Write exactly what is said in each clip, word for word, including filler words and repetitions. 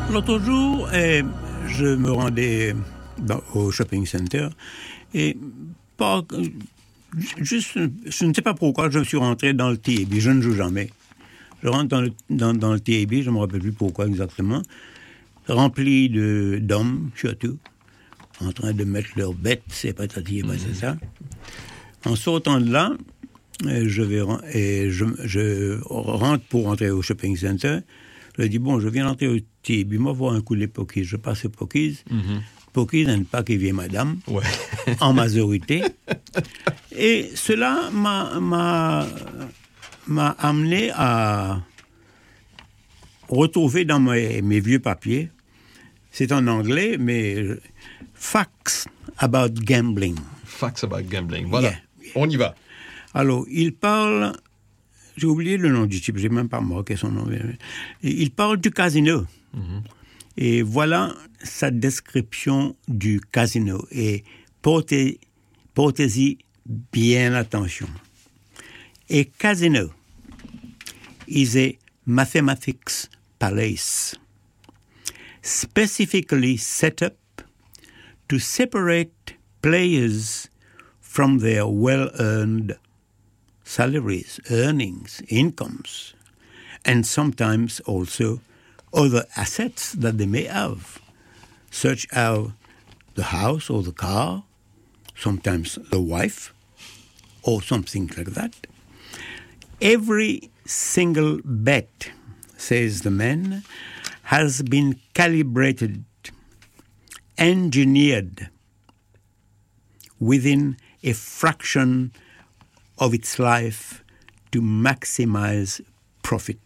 L'autre jour, eh, je me rendais dans, au shopping center et pas, juste, je ne sais pas pourquoi, je suis rentré dans le T A B. Je ne joue jamais. Je rentre dans le, dans, dans le T A B, je ne me rappelle plus pourquoi exactement, rempli de, d'hommes, surtout, en train de mettre leurs bêtes, c'est patati et pas c'est ça. En sortant de là, je, vais, et je, je rentre pour rentrer au shopping center. Je dis, bon, je viens rentrer au T A B, moi voir un coup les Pokies. Je passe au Pokies. Mm-hmm. Pokies n'est pas qui vient madame, ouais. En majorité. Et cela m'a, m'a, m'a amené à retrouver dans mes, mes vieux papiers, c'est en anglais, mais Facts about gambling. Facts about gambling, voilà. Yeah. On y va. Alors, il parle, j'ai oublié le nom du type, j'ai même pas marqué son nom. Il parle du casino. Mm-hmm. Et voilà sa description du casino. Et portez, portez-y bien attention. A casino is a mathematics palace, specifically set up to separate players from their well-earned salaries, earnings, incomes, and sometimes also other assets that they may have, such as the house or the car, sometimes the wife, or something like that. Every single bet, says the man, has been calibrated, engineered within a fraction of its life to maximize profit,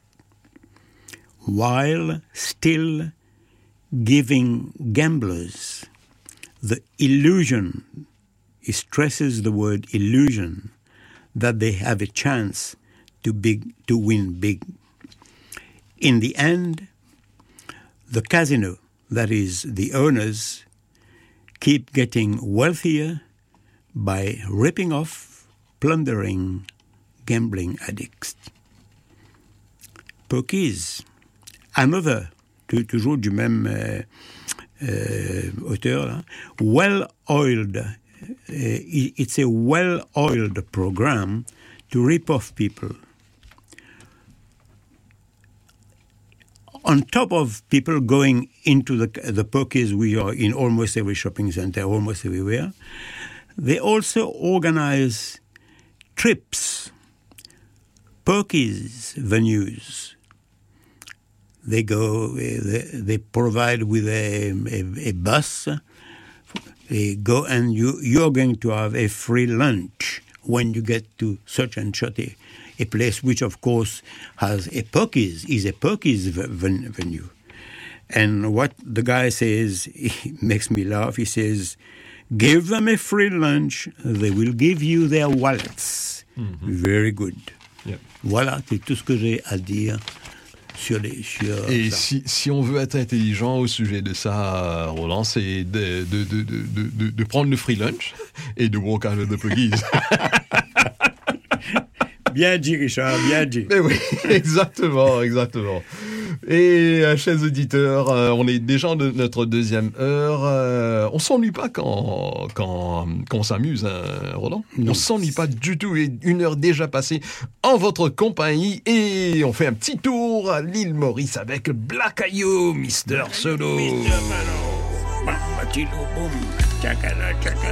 while still giving gamblers the illusion, he stresses the word illusion, that they have a chance to big to win big. In the end, the casino, that is, the owners, keep getting wealthier by ripping off, plundering gambling addicts. Pokies, another, toujours du même euh, euh, auteur, là, well-oiled, uh, it's a well-oiled program to rip off people. On top of people going into the, the pokies, we are in almost every shopping center, almost everywhere, they also organize trips, pokies venues. They go, they, they provide with a, a, a bus. They go and you, you're going to have a free lunch when you get to such and such a, a place, which of course has a pokies, is a pokies ven- venue. And what the guy says, he makes me laugh. He says, give them a free lunch, they will give you their wallets. Mm-hmm. Very good. Yep. Voilà, c'est tout ce que j'ai à dire sur les... Sur Et ça. Si, si on veut être intelligent au sujet de ça, Roland, c'est de, de, de, de, de, de prendre le free lunch et de walk out of the pokies. Bien dit, Richard, bien dit. Mais oui, exactement, exactement. Et euh, chers auditeurs, euh, on est déjà de notre deuxième heure. Euh, on s'ennuie pas quand quand, quand on s'amuse, hein, Roland. Non. On s'ennuie pas du tout. Et une heure déjà passée en votre compagnie et on fait un petit tour à l'île Maurice avec Black Ayo, Mister Solo. Mister Solo.